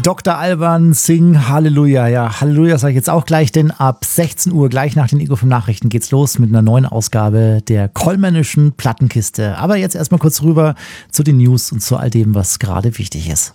Dr. Alban, Sing Halleluja. Ja, Halleluja sage ich jetzt auch gleich, denn ab 16 Uhr, gleich nach den Ego 5 Nachrichten, geht's los mit einer neuen Ausgabe der Kollmännischen Plattenkiste. Aber jetzt erstmal kurz rüber zu den News und zu all dem, was gerade wichtig ist.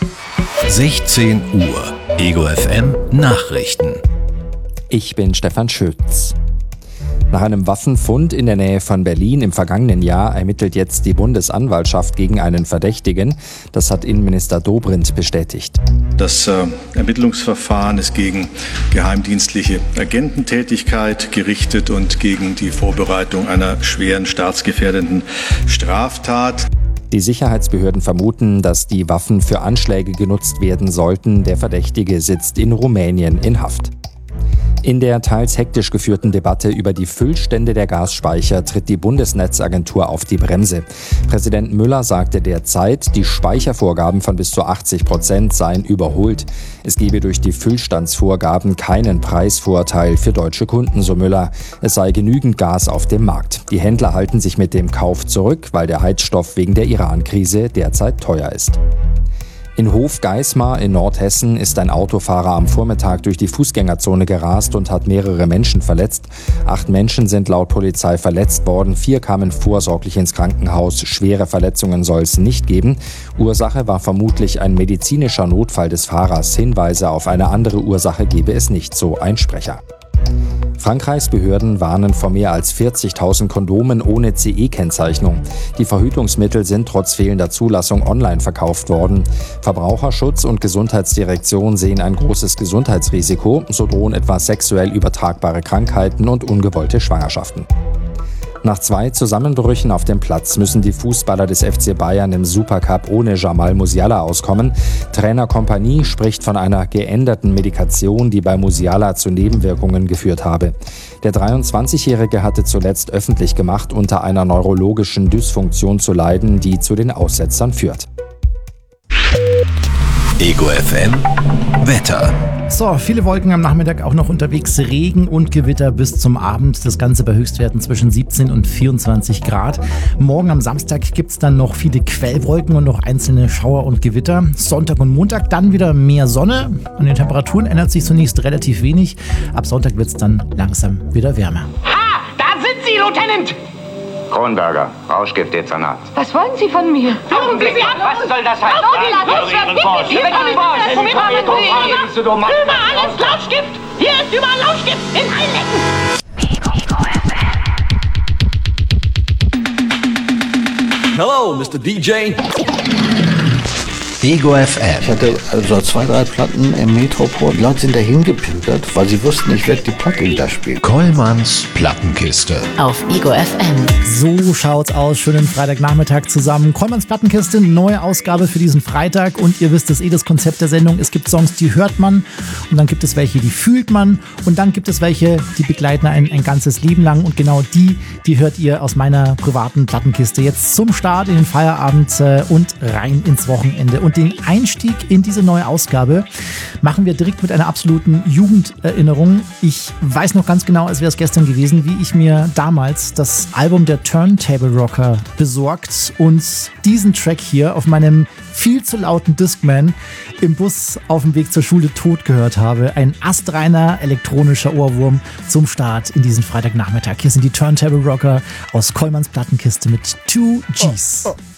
16 Uhr, Ego FM Nachrichten. Ich bin Stefan Schütz. Nach einem Waffenfund in der Nähe von Berlin im vergangenen Jahr ermittelt jetzt die Bundesanwaltschaft gegen einen Verdächtigen. Das hat Innenminister Dobrindt bestätigt. Das Ermittlungsverfahren ist gegen geheimdienstliche Agententätigkeit gerichtet und gegen die Vorbereitung einer schweren staatsgefährdenden Straftat. Die Sicherheitsbehörden vermuten, dass die Waffen für Anschläge genutzt werden sollten. Der Verdächtige sitzt in Rumänien in Haft. In der teils hektisch geführten Debatte über die Füllstände der Gasspeicher tritt die Bundesnetzagentur auf die Bremse. Präsident Müller sagte derzeit, die Speichervorgaben von bis zu 80% seien überholt. Es gebe durch die Füllstandsvorgaben keinen Preisvorteil für deutsche Kunden, so Müller. Es sei genügend Gas auf dem Markt. Die Händler halten sich mit dem Kauf zurück, weil der Heizstoff wegen der Iran-Krise derzeit teuer ist. In Hofgeismar in Nordhessen ist ein Autofahrer am Vormittag durch die Fußgängerzone gerast und hat mehrere Menschen verletzt. 8 Menschen sind laut Polizei verletzt worden, 4 kamen vorsorglich ins Krankenhaus. Schwere Verletzungen soll es nicht geben. Ursache war vermutlich ein medizinischer Notfall des Fahrers. Hinweise auf eine andere Ursache gebe es nicht, so ein Sprecher. Frankreichs Behörden warnen vor mehr als 40.000 Kondomen ohne CE-Kennzeichnung. Die Verhütungsmittel sind trotz fehlender Zulassung online verkauft worden. Verbraucherschutz und Gesundheitsdirektion sehen ein großes Gesundheitsrisiko. So drohen etwa sexuell übertragbare Krankheiten und ungewollte Schwangerschaften. Nach 2 Zusammenbrüchen auf dem Platz müssen die Fußballer des FC Bayern im Supercup ohne Jamal Musiala auskommen. Trainer Kompanie spricht von einer geänderten Medikation, die bei Musiala zu Nebenwirkungen geführt habe. Der 23-Jährige hatte zuletzt öffentlich gemacht, unter einer neurologischen Dysfunktion zu leiden, die zu den Aussetzern führt. Ego FM Wetter. So, viele Wolken am Nachmittag, auch noch unterwegs, Regen und Gewitter bis zum Abend. Das Ganze bei Höchstwerten zwischen 17 und 24 Grad. Morgen am Samstag gibt es dann noch viele Quellwolken und noch einzelne Schauer und Gewitter. Sonntag und Montag dann wieder mehr Sonne. An den Temperaturen ändert sich zunächst relativ wenig. Ab Sonntag wird es dann langsam wieder wärmer. Ha! Da sind Sie, Lieutenant! Kronberger, Rauschgiftdezernat. Was wollen Sie von mir? Augenblick, was soll das heißen? Überall ist Lauschgift! Hier ist überall Lauschgift! In allen Ecken! Hello, Mr. DJ. Ego FM. Ich hatte also 2, 3 Platten im Metropol. Die Leute sind dahin gepimpert, weil sie wussten, ich werde die Platte wieder spielen. Kollmanns Plattenkiste. Auf Ego FM. So schaut's aus. Schönen Freitagnachmittag zusammen. Kollmanns Plattenkiste, neue Ausgabe für diesen Freitag. Und ihr wisst es das Konzept der Sendung. Es gibt Songs, die hört man. Und dann gibt es welche, die fühlt man. Und dann gibt es welche, die begleiten ein ganzes Leben lang. Und genau die hört ihr aus meiner privaten Plattenkiste. Jetzt zum Start in den Feierabend und rein ins Wochenende. Und den Einstieg in diese neue Ausgabe machen wir direkt mit einer absoluten Jugenderinnerung. Ich weiß noch ganz genau, als wäre es gestern gewesen, wie ich mir damals das Album der Turntable Rocker besorgt und diesen Track hier auf meinem viel zu lauten Discman im Bus auf dem Weg zur Schule tot gehört habe. Ein astreiner elektronischer Ohrwurm zum Start in diesen Freitagnachmittag. Hier sind die Turntable Rocker aus Kollmanns Plattenkiste mit 2 Gs.